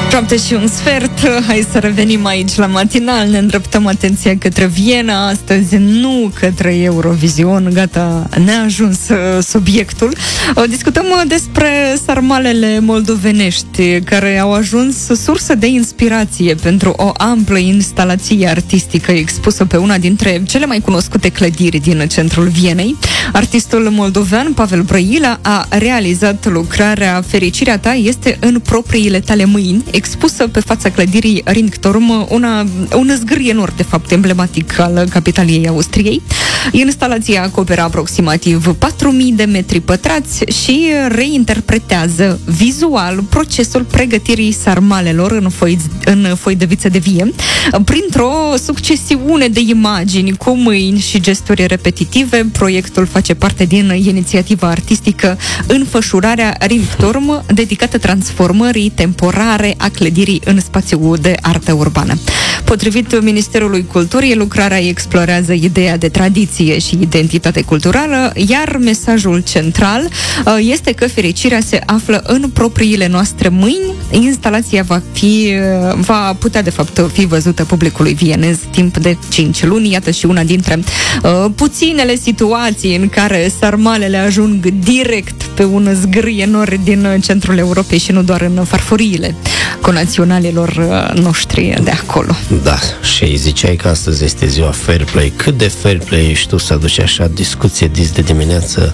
7:15, hai să revenim aici la matinal, ne îndreptăm atenția către Viena, astăzi nu către Eurovision, gata, ne-a ajuns subiectul. Discutăm despre sarmalele moldovenești, care au ajuns sursă de inspirație pentru o amplă instalație artistică expusă pe una dintre cele mai cunoscute clădiri din centrul Vienei. Artistul moldovean Pavel Brăila a realizat lucrarea Fericirea ta este în propriile tale mâini, expusă pe fața clădirii Ringturm, un zgârie nord, de fapt, emblematic al capitaliei Austriei. Instalația acoperă aproximativ 4.000 de metri pătrați și reinterpretează vizual procesul pregătirii sarmalelor în foi de viță de vie, printr-o succesiune de imagini cu mâini și gesturi repetitive. Proiectul face parte din inițiativa artistică Înfășurarea Ringturm, dedicată transformării temporare a clădirii în spațiu de artă urbană. Potrivit Ministerului Culturii, lucrarea explorează ideea de tradiție și identitate culturală, iar mesajul central este că fericirea se află în propriile noastre mâini. Instalația va putea, de fapt, fi văzută publicului vienez timp de 5 luni. Iată și una dintre puținele situații în care sarmalele ajung direct pe un zgârie nord din centrul Europei și nu doar în farfuriile conaționalilor noștri de acolo. Da, și ziceai că astăzi este ziua fair play. Cât de fair play ești tu să aduci așa discuție dis de dimineață?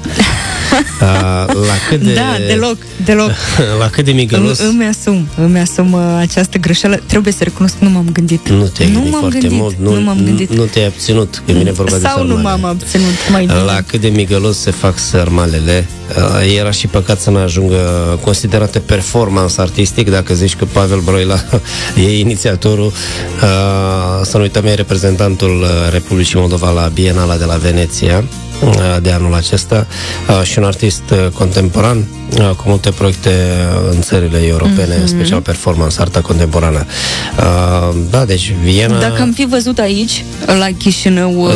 La cât de... Da, deloc. La cât de migălos? Îmi asum această greșeală. Trebuie să recunosc că nu m-am gândit. Nu te-ai gândit foarte mult? Nu te-ai abținut când vine vorba de sarmale? Sau nu m-am abținut mai bine? La cât de migălos se fac sarmalele? Era și păcat să nu ajungă considerate performance artistic, dacă zici că Pavel Brăila e inițiatorul. Să nu uităm, e reprezentantul Republicii Moldova la Bienala de la Veneția de anul acesta și un artist contemporan cu multe proiecte în țările europene, în special performance, arta contemporană. Da, deci Viena... Dacă am fi văzut aici, la Chișinău,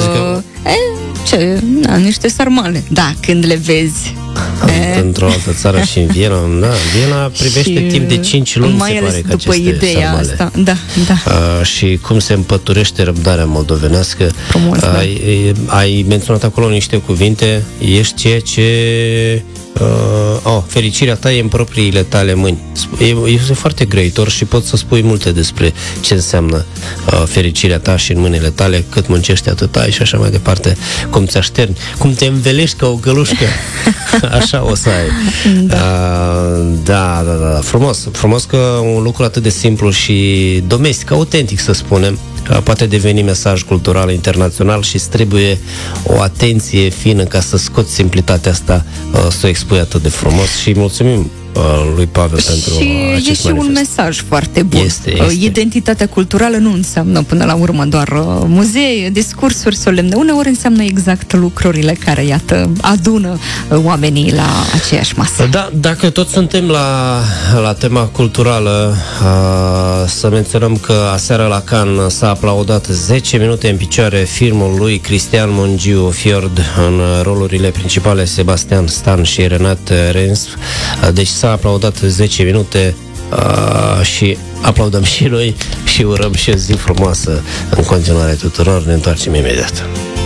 niște sarmale. Da, când le vezi într-o altă țară și în Viena, Viena privește timp de 5 luni, mai se ales pare că după aceste ideea sarmale. Asta. Da. Și cum se împăturește răbdarea moldovenească. Frumos, da. Ai menționat acolo niște cuvinte, ești ceea ce fericirea ta e în propriile tale mâini. Este foarte grăitor și poți să spui multe despre ce înseamnă fericirea ta și în mâinile tale, cât muncești atât ai și așa mai departe, cum ți așterni, cum te învelești ca o călușcă. Așa o să ai. Da. Frumos că un lucru atât de simplu și domestic, autentic, să spunem, poate deveni mesaj cultural internațional și îți trebuie o atenție fină ca să scoți simplitatea asta, să o expui atât de frumos și mulțumim lui Pavel pentru acest și e și un mesaj foarte bun. Este. Identitatea culturală nu înseamnă până la urmă doar muzee, discursuri solemne. Uneori înseamnă exact lucrurile care, iată, adună oamenii la aceeași masă. Da, dacă tot suntem la tema culturală, să menționăm că aseară la Cannes s-a aplaudat 10 minute în picioare filmul lui Cristian Mungiu Fjord, în rolurile principale Sebastian Stan și Renat Rens. Deci s-a aplaudat 10 minute și aplaudăm și noi și urăm și o zi frumoasă în continuare tuturor. Ne întoarcem imediat.